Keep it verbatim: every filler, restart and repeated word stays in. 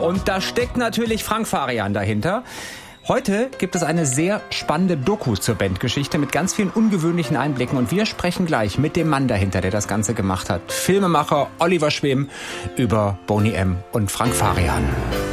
Und da steckt natürlich Frank Farian dahinter. Heute gibt es eine sehr spannende Doku zur Bandgeschichte mit ganz vielen ungewöhnlichen Einblicken. Und wir sprechen gleich mit dem Mann dahinter, der das Ganze gemacht hat. Filmemacher Oliver Schwem über Boney M. und Frank Farian.